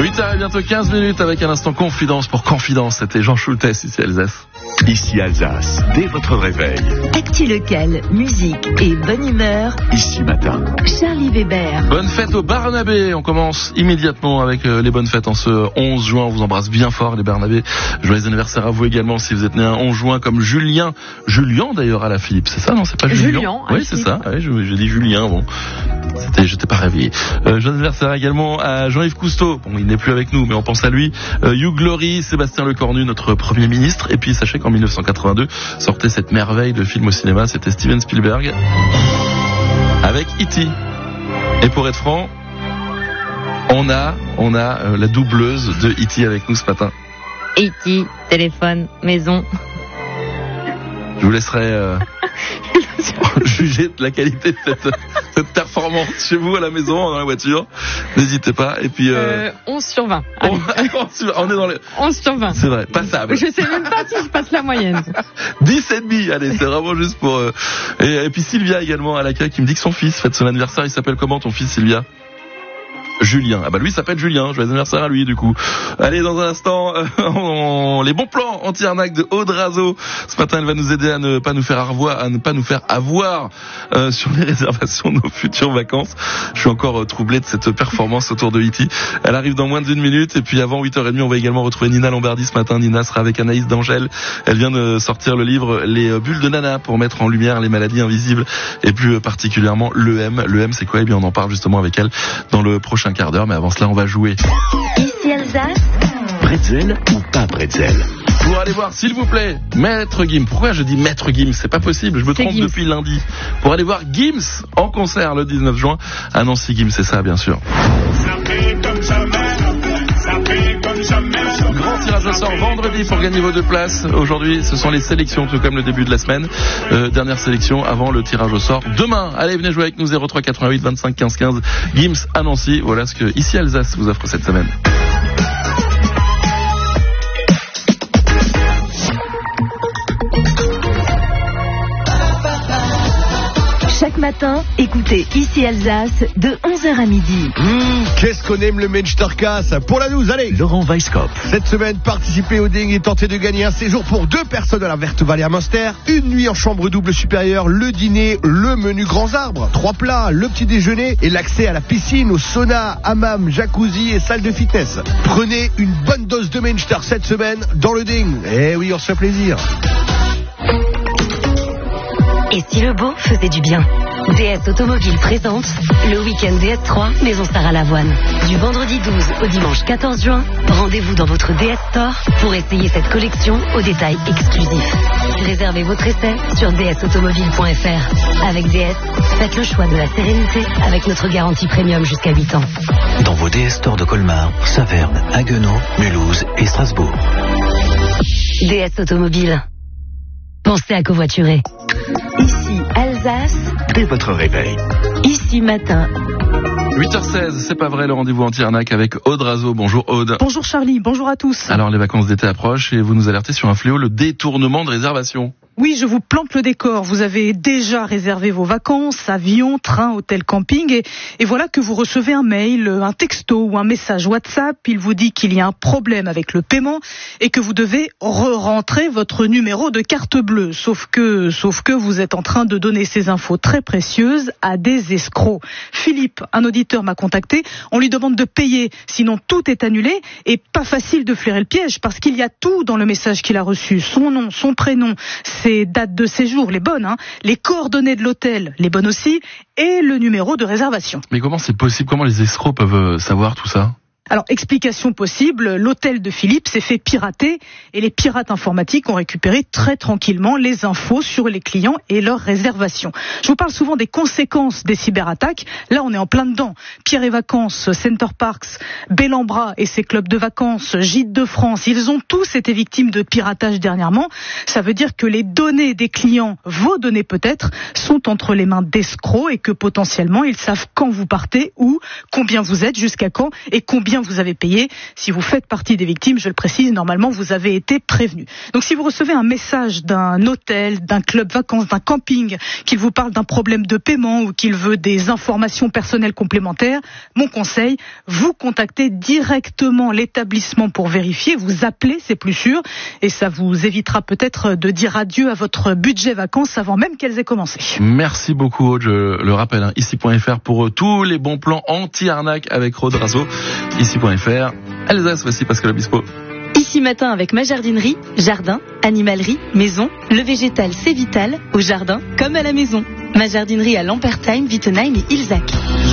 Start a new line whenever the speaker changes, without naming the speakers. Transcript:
8h et bientôt 15 minutes avec un instant confidence pour Confidence. C'était Jean Schultes ici Alsace.
Ici Alsace, dès votre réveil.
Actu local, musique et bonne humeur.
Ici matin.
Charlie Weber.
Bonne fête au Barnabé. On commence immédiatement avec les bonnes fêtes en ce 11 juin. On vous embrasse bien fort les Barnabés. Joyeux anniversaire à vous également si vous êtes né un 11 juin comme Julien. Julien d'ailleurs à la Philippe. C'est ça, non? C'est pas Julien? Oui, c'est ça. Oui, j'ai dit Julien. Bon, j'étais pas réveillé. Joyeux anniversaire également à Jean-Yves Cousteau. Bon, il n'est plus avec nous, mais on pense à lui. Hugh Glory, Sébastien Lecornu, notre Premier ministre. Et puis sachez qu'en 1982 sortait cette merveille de film au cinéma, c'était Steven Spielberg avec E.T. Et pour être franc, on a la doubleuse de E.T. avec nous ce matin.
E.T., téléphone, maison.
Je vous laisserai juger de la qualité de cette performance chez vous à la maison, dans la voiture. N'hésitez pas. Et puis
11 sur 20.
On est dans les
11 sur 20.
C'est vrai, passable.
Je sais même pas si je passe la moyenne.
10,5. Allez, c'est vraiment juste pour et puis Sylvia également à l'accueil qui me dit que son fils fête son anniversaire. Il s'appelle comment ton fils, Sylvia? Julien. Ah bah lui s'appelle Julien. Joyeux anniversaire à lui du coup. Allez, dans un instant, les bons plans anti-arnaque de Aude Razo. Ce matin, elle va nous aider à ne pas nous faire avoir sur les réservations de nos futures vacances. Je suis encore troublé de cette performance autour de E.T. Elle arrive dans moins d'1 minute et puis avant 8h30, on va également retrouver Nina Lombardi ce matin. Nina sera avec Anaïs d'Angèle. Elle vient de sortir le livre Les bulles de Nana pour mettre en lumière les maladies invisibles et plus particulièrement l'EM. L'EM, c'est quoi? Eh bien, on en parle justement avec elle dans le prochain quart d'heure, mais avant cela on va jouer.
Ici Alsace.
Bretzel ou pas bretzel?
Pour aller voir, s'il vous plaît, Maître Gims. Pourquoi je dis Maître Gims? C'est pas possible, je me trompe depuis lundi. Pour aller voir Gims en concert le 19 juin à Nancy. Gims, c'est ça bien sûr. Grand tirage au sort vendredi pour gagner vos 2 places. Aujourd'hui, ce sont les sélections, tout comme le début de la semaine. Dernière sélection avant le tirage au sort demain. Allez, venez jouer avec nous 03 88 25 15 15. Gims à Nancy. Voilà ce que Ici Alsace vous offre cette semaine.
Chaque matin, écoutez Ici Alsace de 11h à midi.
Qu'est-ce qu'on aime le Menchterkass. Pour la 12, allez.
Laurent Weisskopf.
Cette semaine, participez au ding et tentez de gagner un séjour pour 2 personnes à la Verte Vallée à Münster. Une nuit en chambre double supérieure, le dîner, le menu grands arbres, 3 plats, le petit déjeuner et l'accès à la piscine, au sauna, hammam, jacuzzi et salle de fitness. Prenez une bonne dose de Menchter cette semaine dans le ding. Eh oui, on se fait plaisir.
Et si le beau faisait du bien? DS Automobile présente le week-end DS3 Maison Sarah Lavoine. Du vendredi 12 au dimanche 14 juin, rendez-vous dans votre DS Store pour essayer cette collection aux détails exclusifs. Réservez votre essai sur dsautomobile.fr. Avec DS, faites le choix de la sérénité avec notre garantie premium jusqu'à 8 ans.
Dans vos DS Stores de Colmar, Saverne, Haguenau, Mulhouse et Strasbourg.
DS Automobile. Pensez à covoiturer. Ici Alsace.
Dès votre réveil.
Ici matin.
8h16, c'est pas vrai, le rendez-vous anti-arnaque avec Aude Razo. Bonjour Aude.
Bonjour Charlie, bonjour à tous.
Alors les vacances d'été approchent et vous nous alertez sur un fléau, le détournement de réservation.
Oui, je vous plante le décor. Vous avez déjà réservé vos vacances, avion, train, hôtel, camping, et voilà que vous recevez un mail, un texto ou un message WhatsApp. Il vous dit qu'il y a un problème avec le paiement et que vous devez re-rentrer votre numéro de carte bleue. Sauf que vous êtes en train de donner ces infos très précieuses à des escrocs. Philippe, un auditeur m'a contacté. On lui demande de payer, sinon tout est annulé. Et pas facile de flairer le piège parce qu'il y a tout dans le message qu'il a reçu. Son nom, son prénom, ses dates de séjour, les bonnes, les coordonnées de l'hôtel, les bonnes aussi, et le numéro de réservation.
Mais comment c'est possible? Comment les escrocs peuvent savoir tout ça?
Alors, explication possible, l'hôtel de Philippe s'est fait pirater et les pirates informatiques ont récupéré très tranquillement les infos sur les clients et leurs réservations. Je vous parle souvent des conséquences des cyberattaques. Là, on est en plein dedans. Pierre et Vacances, Center Parks, Bellambra et ses clubs de vacances, Gîtes de France, ils ont tous été victimes de piratage dernièrement. Ça veut dire que les données des clients, vos données peut-être, sont entre les mains d'escrocs et que potentiellement, ils savent quand vous partez, où, combien vous êtes, jusqu'à quand et combien bien vous avez payé. Si vous faites partie des victimes, je le précise, normalement vous avez été prévenu. Donc si vous recevez un message d'un hôtel, d'un club vacances, d'un camping, qu'il vous parle d'un problème de paiement ou qu'il veut des informations personnelles complémentaires, mon conseil, vous contactez directement l'établissement pour vérifier, vous appelez, c'est plus sûr, et ça vous évitera peut-être de dire adieu à votre budget vacances avant même qu'elles aient commencé.
Merci beaucoup Aude, je le rappelle, hein, ici.fr pour tous les bons plans anti-arnaque avec Rod Razo. Ici.fr, Alsace, voici Pascal Obispo.
Ici matin avec ma jardinerie, jardin, animalerie, maison, le végétal c'est vital, au jardin comme à la maison. Ma jardinerie à Lampertheim, Wittenheim et Ilzac.